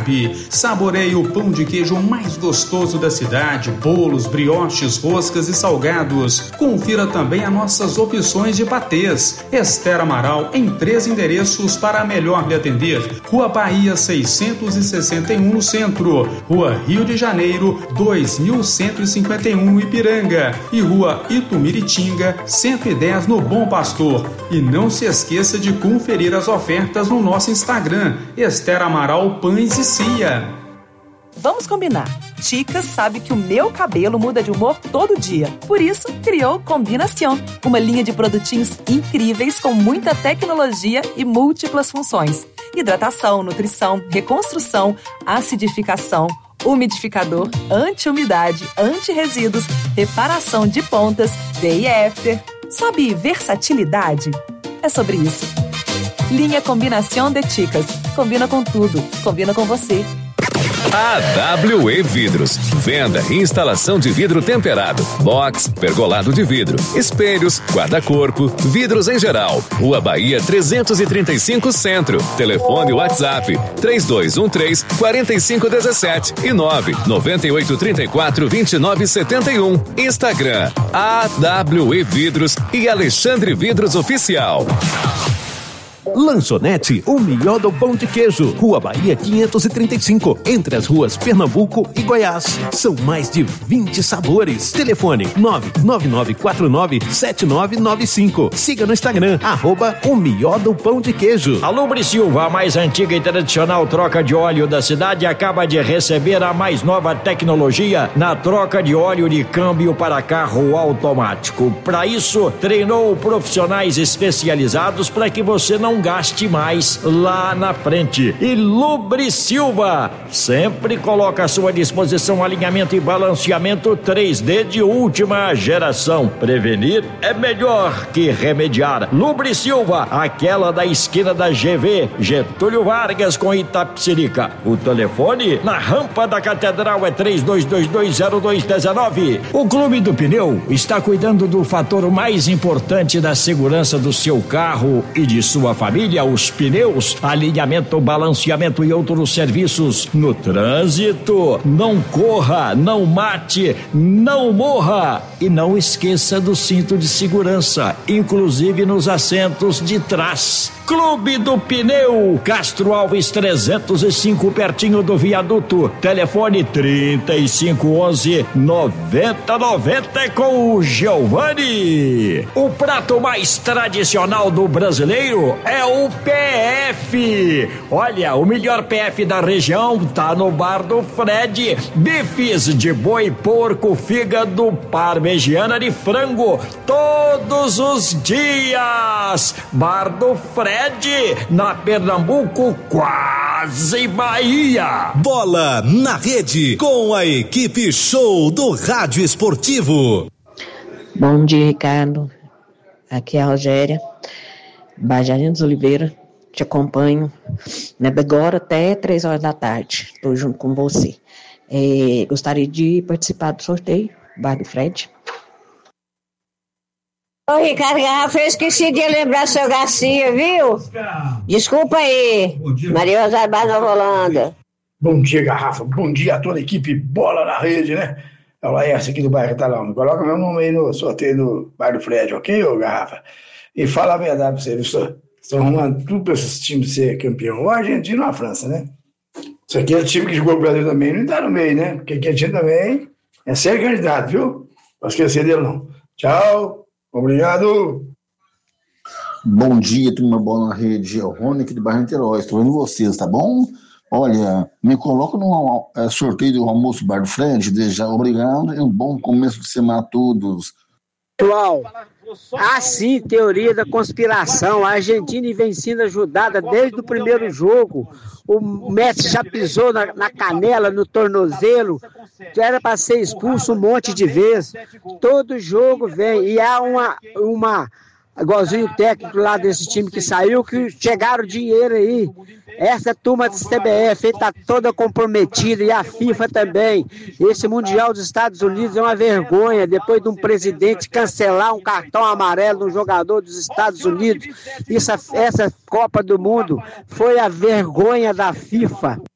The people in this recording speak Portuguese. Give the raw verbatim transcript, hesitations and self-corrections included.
Garbi. Saboreie o pão de queijo mais gostoso da cidade, bolos, brioches, roscas e salgados. Confira também as nossas opções de patês. Esther Amaral em três endereços para melhor lhe atender. Rua Bahia seiscentos e sessenta e um no centro, Rua Rio de Janeiro dois mil cento e cinquenta e um no Ipiranga e Rua Itumiritinga cento e dez no Bom Pastor. E não se esqueça de conferir as ofertas no nosso Instagram, Esther Amaral Pães e Cia. Vamos combinar. Ticas sabe que o meu cabelo muda de humor todo dia. Por isso, criou Combinação, uma linha de produtinhos incríveis com muita tecnologia e múltiplas funções. Hidratação, nutrição, reconstrução, acidificação, umidificador, anti-umidade, anti-resíduos, reparação de pontas, day e after. Sabe versatilidade? É sobre isso. Linha Combinação de Ticas. Combina com tudo. Combina com você. A W E Vidros. Venda e instalação de vidro temperado, box, pergolado de vidro, espelhos, guarda-corpo, vidros em geral. Rua Bahia trezentos e trinta e cinco Centro. Telefone WhatsApp três dois um três, quatro cinco um sete e nove nove oito três quatro, dois nove sete um. Instagram A W E Vidros e Alexandre Vidros Oficial. Lanchonete O Melhor do Pão de Queijo, Rua Bahia quinhentos e trinta e cinco, entre as ruas Pernambuco e Goiás. São mais de vinte sabores. Telefone nove nove nove quatro nove sete nove nove cinco. Siga no Instagram, arroba O Melhor do Pão de Queijo. A Lubrisilva, a mais antiga e tradicional troca de óleo da cidade, acaba de receber a mais nova tecnologia na troca de óleo de câmbio para carro automático. Para isso, treinou profissionais especializados para que você não gaste mais lá na frente. E Lubrisilva sempre coloca à sua disposição alinhamento e balanceamento três D de última geração. Prevenir é melhor que remediar. Lubrisilva, aquela da esquina da G V, Getúlio Vargas com Itapecerica. O telefone na rampa da Catedral é três dois dois dois zero dois um nove. O Clube do Pneu está cuidando do fator mais importante da segurança do seu carro e de sua família. Família, os pneus, alinhamento, balanceamento e outros serviços no trânsito. Não corra, não mate, não morra e não esqueça do cinto de segurança, inclusive nos assentos de trás. Clube do Pneu, Castro Alves trezentos e cinco, pertinho do viaduto. Telefone trinta e cinco onze, noventa noventa com o Giovanni. O prato mais tradicional do brasileiro é o P F. Olha, o melhor P F da região tá no Bar do Fred. Bifes de boi, porco, fígado, parmegiana de frango, todos os dias. Bar do Fred, na Pernambuco, quase Bahia. Bola na Rede, com a equipe show do Rádio Esportivo. Bom dia, Ricardo. Aqui é a Rogéria, Bajarino dos Oliveira. Te acompanho, né, agora até três horas da tarde. Estou junto com você. É, gostaria de participar do sorteio, Bar do Fred. Ô, Ricardo Garrafa, eu esqueci de lembrar o seu Garcia, viu? Desculpa aí. Maria Rosário Barra, Nova Holanda. Bom dia, Garrafa. Bom dia a toda a equipe Bola na Rede, né? É o Laércio aqui do bairro Catalão. Coloca meu nome aí no sorteio do bairro do Fred, ok, ô Garrafa? E fala a verdade pra você, viu? Estão arrumando tudo pra esses times ser campeão. Ou a Argentina ou a França, né? Isso aqui é o time que jogou o Brasil também. Não tá no meio, né? Porque aqui a gente também é sério candidato, viu? Não esquecer dele, não. Tchau. Obrigado. Bom dia, turma Bola na Rede. É o Rony aqui do bairro Niterói. Estou vendo vocês, tá bom? Olha, me coloca no é, sorteio do almoço Bar do Fred. Desde já, obrigado e um bom começo de semana a todos. Pessoal, assim, teoria da conspiração. A Argentina vem sendo ajudada desde o primeiro jogo. O Messi já pisou na, na canela, no tornozelo. Era para ser expulso um monte de vezes. Todo jogo vem. E há uma, uma igualzinho o técnico lá desse time que saiu, que chegaram dinheiro aí. Essa turma do C B F está toda comprometida, e a FIFA também. Esse Mundial dos Estados Unidos é uma vergonha, depois de um presidente cancelar um cartão amarelo de um jogador dos Estados Unidos. Isso, essa Copa do Mundo foi a vergonha da FIFA.